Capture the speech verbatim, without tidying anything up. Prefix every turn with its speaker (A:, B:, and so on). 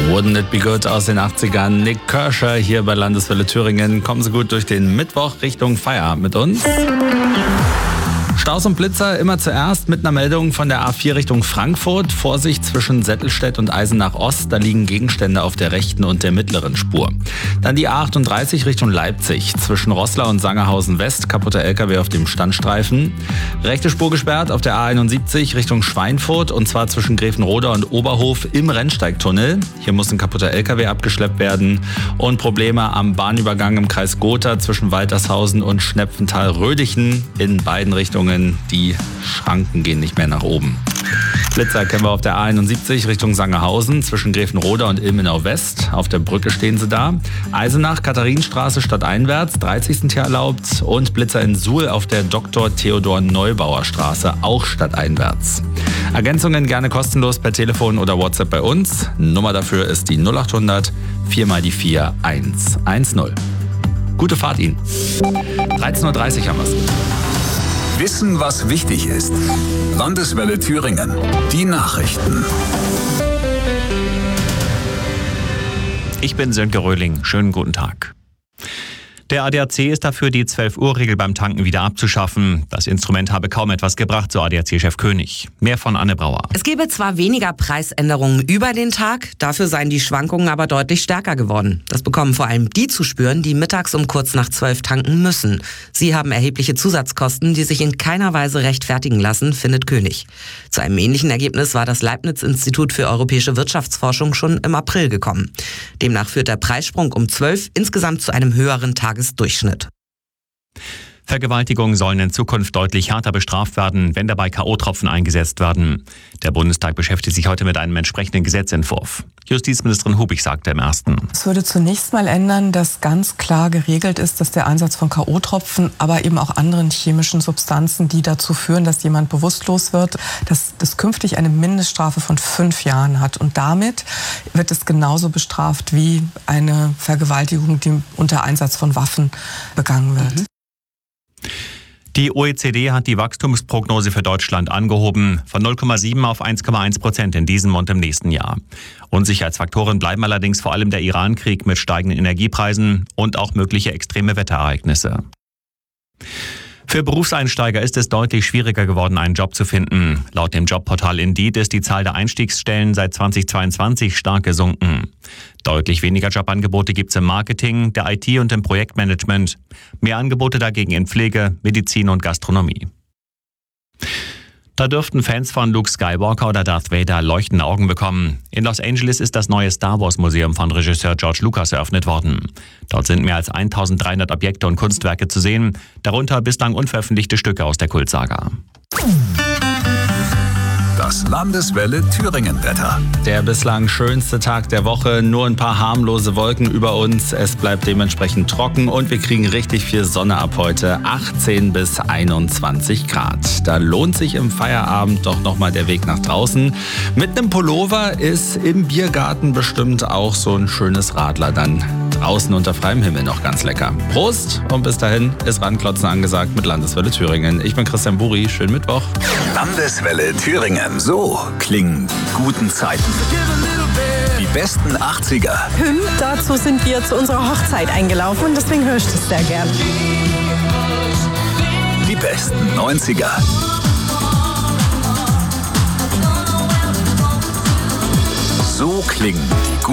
A: Wouldn't it be good aus den achtzigern? Nick Kershaw hier bei Landeswelle Thüringen. Kommen Sie gut durch den Mittwoch Richtung Feierabend mit uns. Staus und Blitzer immer zuerst mit einer Meldung von der A vier Richtung Frankfurt. Vorsicht zwischen Settelstedt und Eisenach Ost, da liegen Gegenstände auf der rechten und der mittleren Spur. Dann die A achtunddreißig Richtung Leipzig. Zwischen Roßla und Sangerhausen West, kaputter L K W auf dem Standstreifen. Rechte Spur gesperrt auf der A einundsiebzig Richtung Schweinfurt und zwar zwischen Grevenroda und Oberhof im Rennsteigtunnel. Hier muss ein kaputter L K W abgeschleppt werden. Und Probleme am Bahnübergang im Kreis Gotha zwischen Waltershausen und Schnepfenthal-Rödichen in beiden Richtungen. Die Schranken gehen nicht mehr nach oben. Blitzer kennen wir auf der A einundsiebzig Richtung Sangerhausen zwischen Grevenroda und Ilmenau West. Auf der Brücke stehen sie da. Eisenach, Katharinenstraße stadteinwärts, dreißig sind hier erlaubt. Und Blitzer in Suhl auf der Doktor Theodor Neubauer Straße, auch stadteinwärts. Ergänzungen gerne kostenlos per Telefon oder WhatsApp bei uns. Nummer dafür ist die null achthundert vier mal die vier eins eins null. Gute Fahrt Ihnen. dreizehn Uhr dreißig haben wir es.
B: Wissen, was wichtig ist. Landeswelle Thüringen. Die Nachrichten.
C: Ich bin Sönke Röhling. Schönen guten Tag. Der A D A C ist dafür, die zwölf-Uhr-Regel beim Tanken wieder abzuschaffen. Das Instrument habe kaum etwas gebracht, so A D A C-Chef König. Mehr von Anne Brauer.
D: Es gebe zwar weniger Preisänderungen über den Tag, dafür seien die Schwankungen aber deutlich stärker geworden. Das bekommen vor allem die zu spüren, die mittags um kurz nach zwölf tanken müssen. Sie haben erhebliche Zusatzkosten, die sich in keiner Weise rechtfertigen lassen, findet König. Zu einem ähnlichen Ergebnis war das Leibniz-Institut für europäische Wirtschaftsforschung schon im April gekommen. Demnach führt der Preissprung um zwölf insgesamt zu einem höheren Tagesdurchschnitt.
C: Vergewaltigungen sollen in Zukunft deutlich härter bestraft werden, wenn dabei K O-Tropfen eingesetzt werden. Der Bundestag beschäftigt sich heute mit einem entsprechenden Gesetzentwurf. Justizministerin Hubig sagte im ersten.
E: Es würde zunächst mal ändern, dass ganz klar geregelt ist, dass der Einsatz von K O-Tropfen, aber eben auch anderen chemischen Substanzen, die dazu führen, dass jemand bewusstlos wird, dass das künftig eine Mindeststrafe von fünf Jahren hat. Und damit wird es genauso bestraft wie eine Vergewaltigung, die unter Einsatz von Waffen begangen wird.
C: Mhm. Die O E C D hat die Wachstumsprognose für Deutschland angehoben, von null Komma sieben auf eins Komma eins Prozent in diesem und im nächsten Jahr. Unsicherheitsfaktoren bleiben allerdings vor allem der Iran-Krieg mit steigenden Energiepreisen und auch mögliche extreme Wetterereignisse. Für Berufseinsteiger ist es deutlich schwieriger geworden, einen Job zu finden. Laut dem Jobportal Indeed ist die Zahl der Einstiegsstellen seit zweitausendzweiundzwanzig stark gesunken. Deutlich weniger Jobangebote gibt es im Marketing, der I T und im Projektmanagement. Mehr Angebote dagegen in Pflege, Medizin und Gastronomie. Da dürften Fans von Luke Skywalker oder Darth Vader leuchtende Augen bekommen. In Los Angeles ist das neue Star Wars Museum von Regisseur George Lucas eröffnet worden. Dort sind mehr als eintausenddreihundert Objekte und Kunstwerke zu sehen, darunter bislang unveröffentlichte Stücke aus der Kultsaga.
B: Das Landeswelle Thüringen-Wetter.
A: Der bislang schönste Tag der Woche, nur ein paar harmlose Wolken über uns. Es bleibt dementsprechend trocken und wir kriegen richtig viel Sonne ab heute. achtzehn bis einundzwanzig Grad. Da lohnt sich im Feierabend doch nochmal der Weg nach draußen. Mit einem Pullover ist im Biergarten bestimmt auch so ein schönes Radler dann draußen unter freiem Himmel noch ganz lecker. Prost und bis dahin ist Ranklotzen angesagt mit Landeswelle Thüringen. Ich bin Christian Buri, schönen Mittwoch.
B: Landeswelle Thüringen. So klingen die guten Zeiten. Die besten achtziger.
F: Hüm, dazu sind wir zu unserer Hochzeit eingelaufen und deswegen höre ich das sehr gern.
B: Die besten neunziger. So klingen die guten